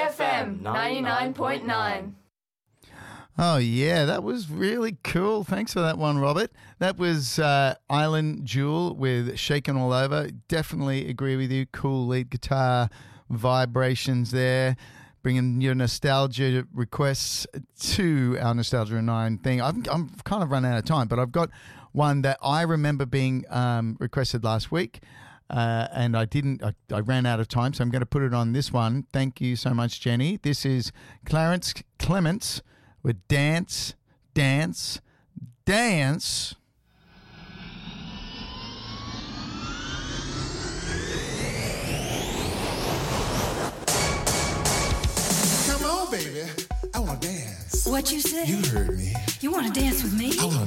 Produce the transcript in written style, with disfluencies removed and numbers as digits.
FM 99.9. Oh, yeah, that was really cool. Thanks for that one, Robert. That was Island Jewel with Shakin' All Over. Definitely agree with you. Cool lead guitar vibrations there. Bringing your nostalgia requests to our Nostalgia 9 thing. I'm kind of run out of time, but I've got one that I remember being requested last week. And I didn't, I ran out of time, so I'm going to put it on this one. Thank you so much, Jenny. This is Clarence Clements with Dance, Dance, Dance. Come on, baby. I want to dance. What you say? You heard me. You want to dance with me? I want